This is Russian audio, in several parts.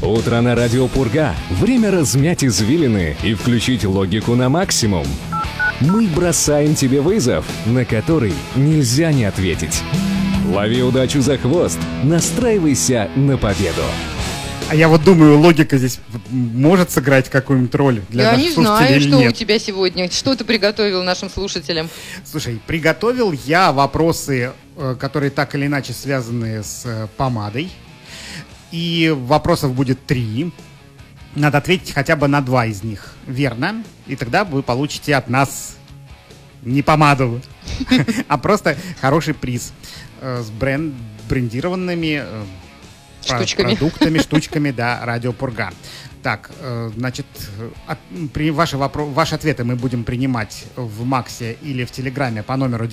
Утро на радио Пурга. Время размять извилины и включить логику на максимум. Мы бросаем тебе вызов, на который нельзя не ответить. Лови удачу за хвост, настраивайся на победу. А я вот думаю, логика здесь может сыграть какую-нибудь роль для наших слушателей или нет? Я не знаю, что у тебя сегодня. Что ты приготовил нашим слушателям? Слушай, приготовил я вопросы, которые так или иначе связаны с помадой. И вопросов будет 3. Надо ответить хотя бы на 2 из них верно. И тогда вы получите от нас не помаду, а просто хороший приз с брендированными продуктами, штучками, да, Радио Пурга. Так, значит, ваши ответы мы будем принимать в Максе или в Телеграме по номеру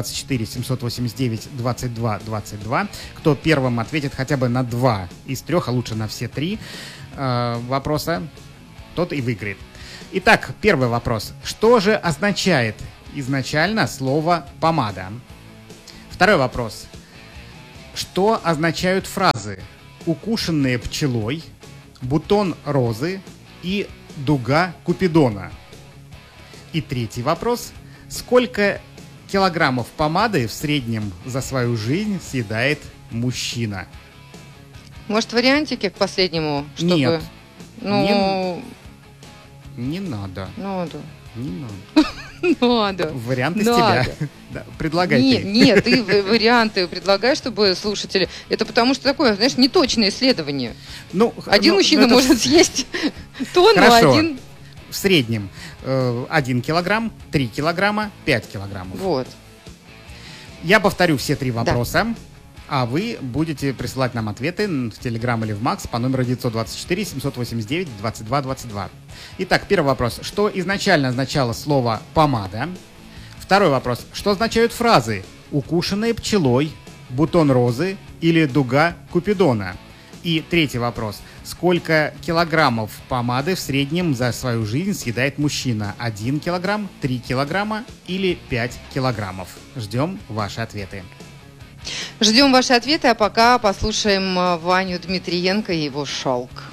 924-789-22-22. Кто первым ответит хотя бы на 2 из 3, а лучше на все 3 вопроса, тот и выиграет. Итак, первый вопрос. Что же означает изначально слово «помада»? Второй вопрос. Что означают фразы «укушенные пчелой», «бутон розы» и «дуга Купидона»? И третий вопрос. Сколько килограммов помады в среднем за свою жизнь съедает мужчина? Может, вариантики к последнему? Чтобы... Нет. Ну... Не надо. Надо. Не надо. Надо. Варианты с тебя. Да, предлагай ты. Нет, ты варианты предлагаешь, чтобы слушатели... Это потому что такое, знаешь, неточное исследование. Один мужчина может съесть тонну, один... В среднем 1 килограмм, 3 килограмма, 5 килограммов. Вот. Я повторю все 3 вопроса. А вы будете присылать нам ответы в Телеграм или в Макс по номеру 924-789-22-22. Итак, первый вопрос. Что изначально означало слово «помада»? Второй вопрос. Что означают фразы «укушенные пчелой», «бутон розы» или «дуга Купидона»? И третий вопрос. Сколько килограммов помады в среднем за свою жизнь съедает мужчина? 1 килограмм, 3 килограмма или 5 килограммов? Ждем ваши ответы. Ждем ваши ответы, а пока послушаем Ваню Дмитриенко и его «Шелк».